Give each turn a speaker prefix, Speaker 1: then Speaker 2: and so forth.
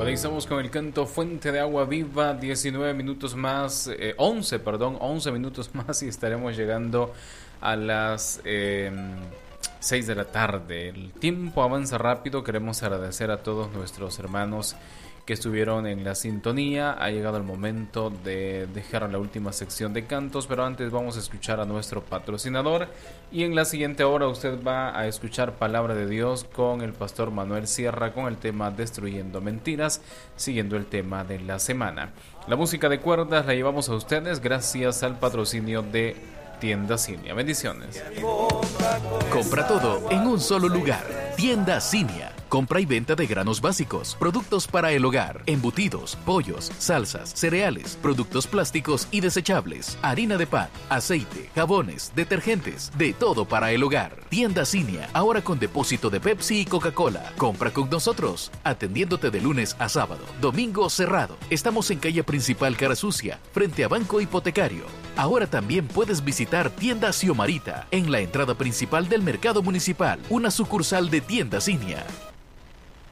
Speaker 1: Finalizamos con el canto Fuente de Agua Viva, 19 minutos más, 11 minutos más y estaremos llegando a las 6 de la tarde. El tiempo avanza rápido, queremos agradecer a todos nuestros hermanos que estuvieron en la sintonía. Ha llegado el momento de dejar la última sección de cantos, pero antes vamos a escuchar a nuestro patrocinador y en la siguiente hora usted va a escuchar Palabra de Dios con el pastor Manuel Sierra con el tema Destruyendo Mentiras, siguiendo el tema de la semana. La música de cuerdas la llevamos a ustedes gracias al patrocinio de Tienda Cinia. Bendiciones.
Speaker 2: Compra todo en un solo lugar. Tienda Cinia. Compra y venta de granos básicos, productos para el hogar, embutidos, pollos, salsas, cereales, productos plásticos y desechables, harina de pan, aceite, jabones, detergentes, de todo para el hogar. Tienda Cinia, ahora con depósito de Pepsi y Coca-Cola. Compra con nosotros, atendiéndote de lunes a sábado, domingo cerrado. Estamos en calle principal Cara Sucia, frente a Banco Hipotecario. Ahora también puedes visitar Tienda Xiomarita, en la entrada principal del Mercado Municipal, una sucursal de Tienda Cinia.